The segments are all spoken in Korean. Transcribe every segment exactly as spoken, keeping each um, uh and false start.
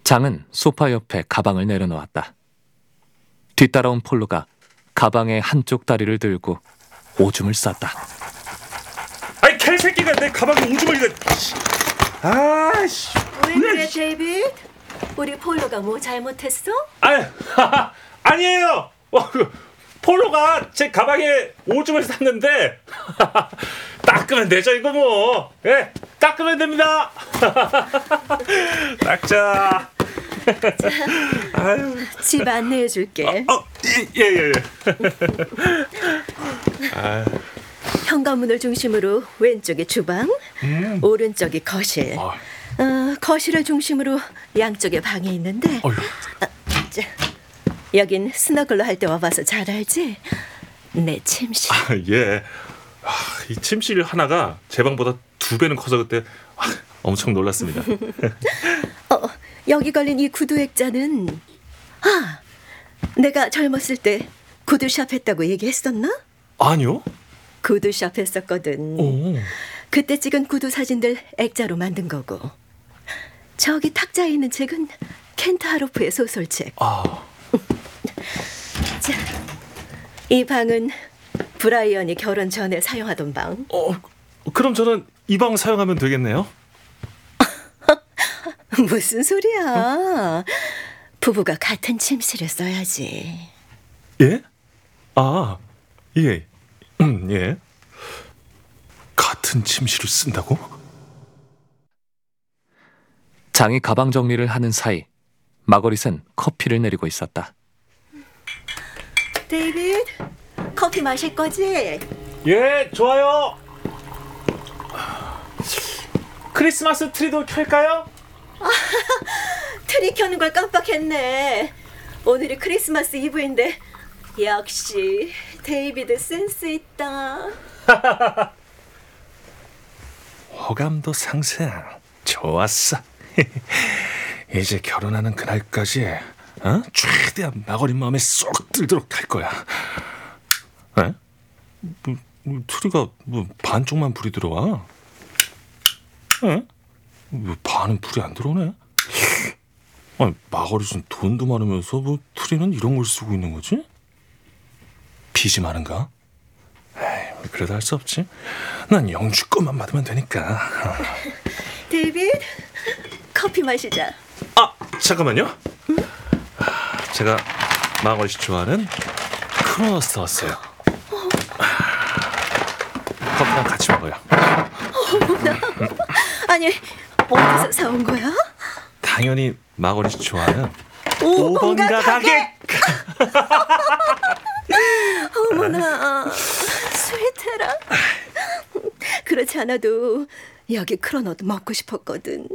장은 소파 옆에 가방을 내려놓았다. 뒤따라온 폴로가 가방의 한쪽 다리를 들고 오줌을 쌌다. 아이 개새끼가 내 가방에 오줌을 이거. 아씨. 왜 그래 데이빗? 우리 폴로가 뭐 잘못했어? 아 아니에요. 어, 그, 폴로가 제 가방에 오줌을 쌌는데 닦으면 되죠 이거 뭐. 예, 닦으면 됩니다. 닦자. 아유. 집 안내해줄게. 어, 예예 예, 예. 현관문을 중심으로 왼쪽이 주방, 음. 오른쪽이 거실. 어. 어, 거실을 중심으로 양쪽에 방이 있는데 어, 자, 여긴 스너글로 할 때 와봐서 잘 알지? 내 침실. 아, 예. 아, 이 침실 하나가 제 방보다 두 배는 커서 그때 아, 엄청 놀랐습니다. 어, 여기 걸린 이 구두 액자는 아, 내가 젊었을 때 구두샵 했다고 얘기했었나? 아니요. 구두샵 했었거든. 오. 그때 찍은 구두 사진들 액자로 만든 거고, 저기 탁자에 있는 책은 켄트 하로프의 소설책. 아. 자, 이 방은 브라이언이 결혼 전에 사용하던 방. 어, 그럼 저는 이 방 사용하면 되겠네요? 무슨 소리야? 부부가 같은 침실을 써야지. 예? 아, 예. 음, 예. 같은 침실을 쓴다고? 장이 가방 정리를 하는 사이 마거릿은 커피를 내리고 있었다. 데이빗, 커피 마실 거지? 예, 좋아요. 크리스마스 트리도 켤까요? 아, 트리 켜는 걸 깜빡했네. 오늘이 크리스마스 이브인데 역시 데이비드 센스 있다. 호감도 상승. 좋았어. 이제 결혼하는 그날까지 어? 최대한 마거릿 마음에 쏙 들도록 할 거야. 에? 뭐, 뭐, 트리가 뭐 반쪽만 불이 들어와. 에? 왜 반은 불이 안 들어오네? 아니, 마거릿은 돈도 많으면서 뭐 트리는 이런 걸 쓰고 있는 거지? 빚이 많은가? 에이, 그래도 할 수 없지. 난 영주 것만 받으면 되니까. 데이빗, 커피 마시자. 아, 잠깐만요. 응? 제가 마거릿이 좋아하는 크로노스 왔어요. 어. 커피랑 같이 먹어요. 어머나. 응. 아니, 어디서 사온 거야? 당연히 마거릿이 좋아하는 오 번 가게. 어머나, 스위트라. 그렇지 않아도 여기 크로노도 먹고 싶었거든.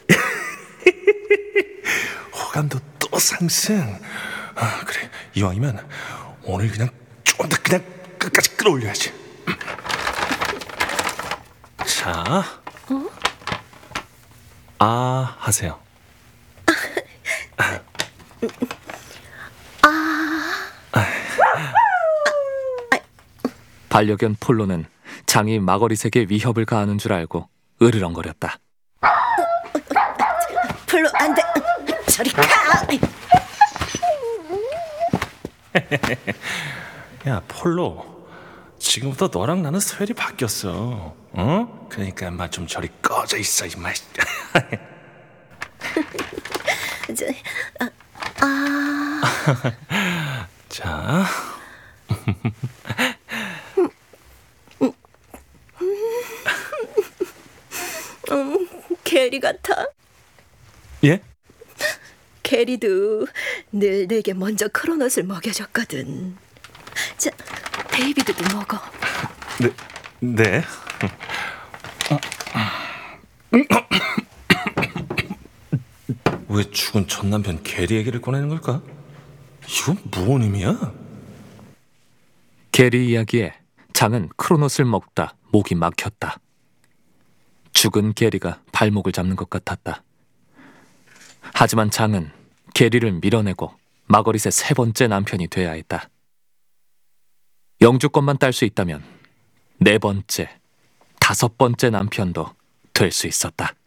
호감도 또 상승. 아, 그래, 이왕이면 오늘 그냥 좀 더 그냥 끝까지 끌어올려야지. 자, 어? 아 하세요. 아. 반려견 폴로는 장이 마거릿에게 위협을 가하는 줄 알고 으르렁거렸다. 폴로 안 돼. 저리 가. 야, 폴로, 지금부터 너랑 나는 서열이 바뀌었어. 어? 그러니까 인마 좀 저리 꺼져 있어, 인마. 저, 아, 아. 자. 음, 게리 같아. 예? 게리도 늘 내게 먼저 크로넛을 먹여줬거든. 자, 데이비드도 먹어. 네, 네. 왜 죽은 전 남편 게리 얘기를 꺼내는 걸까? 이건 무슨 의미야? 게리 이야기에 장은 크로넛을 먹다 목이 막혔다. 죽은 게리가 발목을 잡는 것 같았다. 하지만 장은 게리를 밀어내고 마거릿의 세 번째 남편이 돼야 했다. 영주권만 딸 수 있다면 네 번째, 다섯 번째 남편도 될 수 있었다.